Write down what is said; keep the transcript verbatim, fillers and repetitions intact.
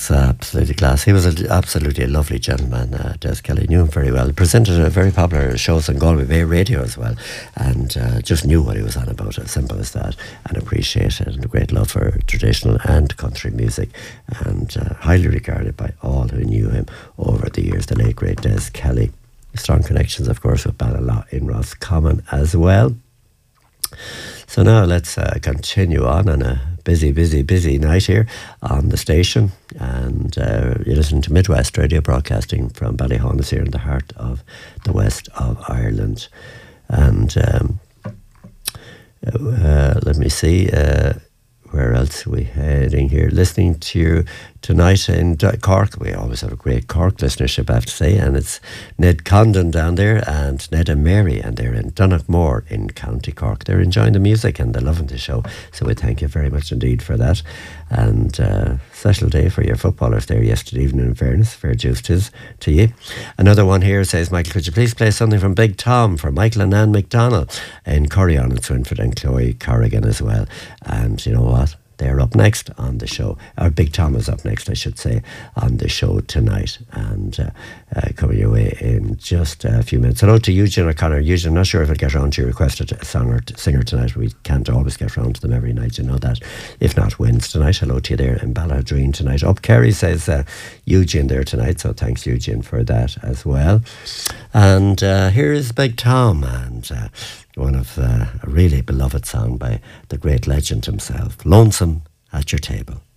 It's absolutely class. He was a, absolutely a lovely gentleman, uh, Des Kelly. Knew him very well. He presented a very popular shows on Galway Bay Radio as well, and uh, just knew what he was on about, as simple as that, and appreciated and a great love for traditional and country music, and uh, highly regarded by all who knew him over the years, the late great Des Kelly. Strong connections, of course, with Ballala in Roscommon as well. So now let's uh, continue on on a busy, busy, busy night here on the station. And uh, you're listening to Midwest Radio, broadcasting from Ballyhonus here in the heart of the west of Ireland. And um, uh, let me see, uh, where else are we heading here? Listening to you tonight in Cork. We always have a great Cork listenership, I have to say, and it's Ned Condon down there and Ned and Mary, and they're in Donaghmore in County Cork. They're enjoying the music and they're loving the show, so we thank you very much indeed for that. And uh, special day for your footballers there yesterday evening, in fairness. Fair juice tis to you. Another one here says, Michael, could you please play something from Big Tom for Michael and Ann McDonald in Corrion and Swinford, and Chloe Corrigan as well. And you know what? They're up next on the show. Or Big Tom is up next, I should say, on the show tonight. And uh, uh, coming your way in just a few minutes. Hello to Eugene O'Connor. Eugene, I'm not sure if I'll get around to your requested song or t- singer tonight. We can't always get around to them every night, you know that. If not, wins tonight. Hello to you there in Balladreen tonight. Up Kerry says uh, Eugene there tonight, so thanks Eugene for that as well. And uh, here is Big Tom, and uh, one of uh, a really beloved song by the great legend himself, Lonesome at Your Table.